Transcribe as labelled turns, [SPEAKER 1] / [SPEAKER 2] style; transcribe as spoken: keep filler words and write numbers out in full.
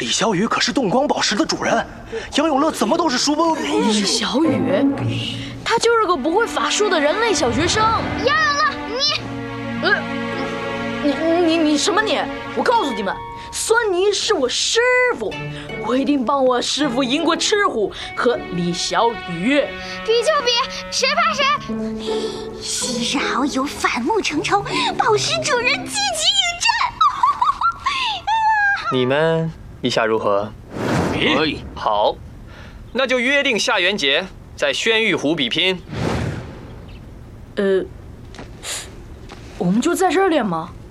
[SPEAKER 1] 李小雨可是动光宝石的主人，杨永乐怎么都是输不。
[SPEAKER 2] 李小雨，他就是个不会法术的人类小学生。
[SPEAKER 3] 杨永乐，你，
[SPEAKER 2] 呃，你你你什么你？我告诉你们，酸泥是我师傅，我一定帮我师傅赢过赤虎和李小雨。
[SPEAKER 3] 比就比，谁怕谁！
[SPEAKER 4] 昔日好友反目成仇，宝石主人积极应战。
[SPEAKER 5] 你们意下如何？
[SPEAKER 6] 可以。
[SPEAKER 5] 好，那就约定下元节在宣玉湖比拼。
[SPEAKER 2] 呃，我们就在这儿练吗？